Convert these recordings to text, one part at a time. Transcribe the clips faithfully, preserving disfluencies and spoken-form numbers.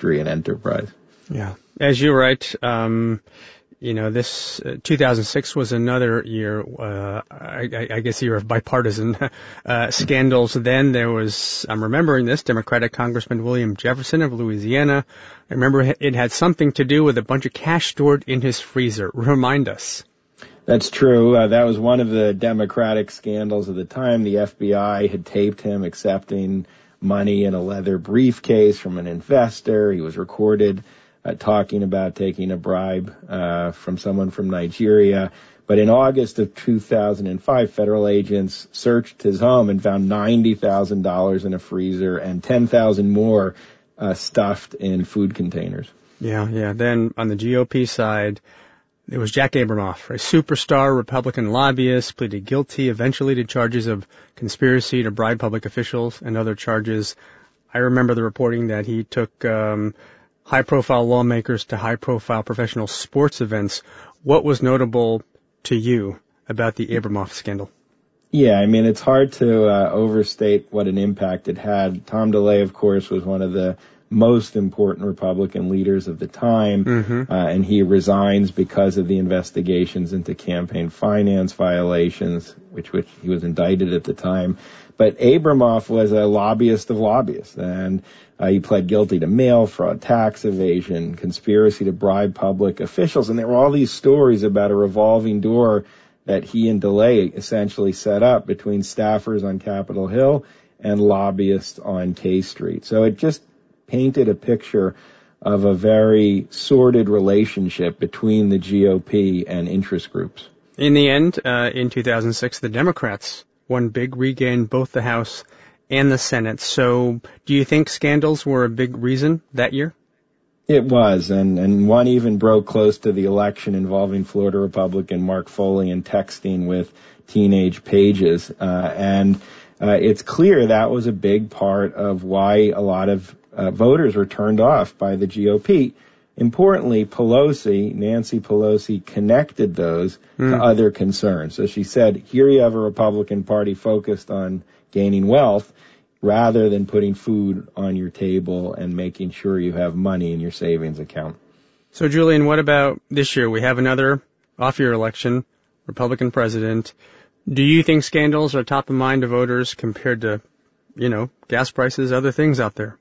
history and enterprise. Yeah. As you write, um, you know, this uh, two thousand six was another year, uh, I, I guess, year of bipartisan uh, scandals. Then there was, I'm remembering this, Democratic Congressman William Jefferson of Louisiana. I remember it had something to do with a bunch of cash stored in his freezer. Remind us. That's true. Uh, that was one of the Democratic scandals of the time. The F B I had taped him accepting money in a leather briefcase from an investor. He was recorded Uh, talking about taking a bribe uh, from someone from Nigeria. But in August of two thousand five, federal agents searched his home and found ninety thousand dollars in a freezer and ten thousand dollars more uh, stuffed in food containers. Yeah, yeah. Then on the G O P side, it was Jack Abramoff, a superstar Republican lobbyist, pleaded guilty eventually to charges of conspiracy to bribe public officials and other charges. I remember the reporting that he took um high-profile lawmakers to high-profile professional sports events. What was notable to you about the Abramoff scandal? Yeah, I mean, it's hard to uh, overstate what an impact it had. Tom DeLay, of course, was one of the most important Republican leaders of the time, mm-hmm. uh, and he resigns because of the investigations into campaign finance violations, which, which he was indicted at the time. But Abramoff was a lobbyist of lobbyists, and uh, he pled guilty to mail fraud, tax evasion, conspiracy to bribe public officials, and there were all these stories about a revolving door that he and DeLay essentially set up between staffers on Capitol Hill and lobbyists on K Street. So it just painted a picture of a very sordid relationship between the G O P and interest groups. In the end, uh, in two thousand six, the Democrats won big, regained both the House and the Senate. So do you think scandals were a big reason that year? It was, and, and one even broke close to the election involving Florida Republican Mark Foley and texting with teenage pages. Uh, and uh, it's clear that was a big part of why a lot of uh, voters were turned off by the G O P. Importantly, Pelosi, Nancy Pelosi, connected those mm. to other concerns. So she said, here you have a Republican Party focused on gaining wealth rather than putting food on your table and making sure you have money in your savings account. So, Julian, what about this year? We have another off-year election, Republican president. Do you think scandals are top of mind to voters compared to, you know, gas prices, other things out there?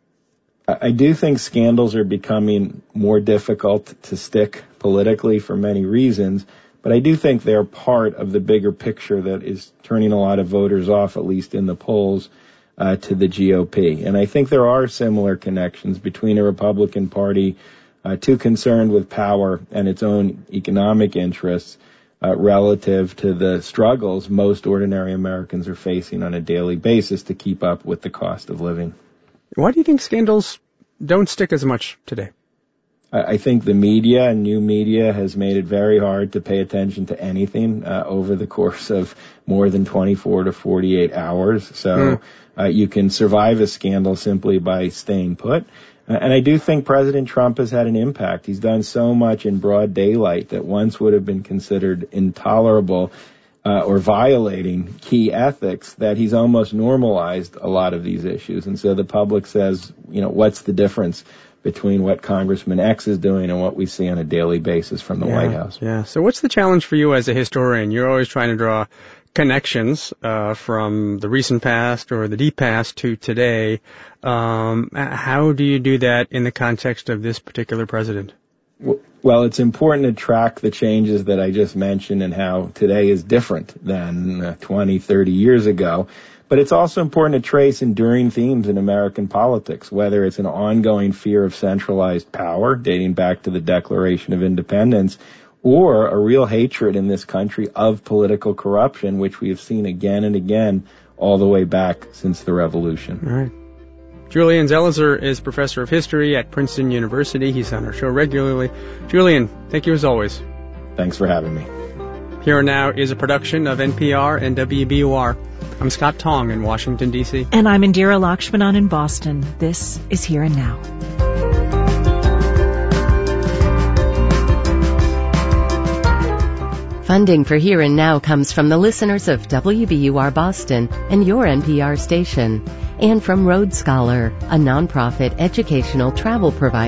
I do think scandals are becoming more difficult to stick politically for many reasons, but I do think they're part of the bigger picture that is turning a lot of voters off, at least in the polls, uh, to the G O P. And I think there are similar connections between a Republican Party uh, too concerned with power and its own economic interests uh, relative to the struggles most ordinary Americans are facing on a daily basis to keep up with the cost of living. Why do you think scandals don't stick as much today? I think the media and new media has made it very hard to pay attention to anything uh, over the course of more than twenty-four to forty-eight hours. So mm. uh, you can survive a scandal simply by staying put. Uh, and I do think President Trump has had an impact. He's done so much in broad daylight that once would have been considered intolerable Uh, or violating key ethics, that he's almost normalized a lot of these issues. And so the public says, you know, what's the difference between what Congressman X is doing and what we see on a daily basis from the yeah, White House? Yeah. So what's the challenge for you as a historian? You're always trying to draw connections uh, from the recent past or the deep past to today. Um, how do you do that in the context of this particular president? Well, it's important to track the changes that I just mentioned and how today is different than uh, twenty, thirty years ago. But it's also important to trace enduring themes in American politics, whether it's an ongoing fear of centralized power dating back to the Declaration of Independence, or a real hatred in this country of political corruption, which we have seen again and again all the way back since the Revolution. All right. Julian Zelizer is professor of history at Princeton University. He's on our show regularly. Julian, thank you as always. Thanks for having me. Here and Now is a production of N P R and W B U R. I'm Scott Tong in Washington, D C. And I'm Indira Lakshmanan in Boston. This is Here and Now. Funding for Here and Now comes from the listeners of W B U R Boston and your N P R station, and from Road Scholar, a nonprofit educational travel provider.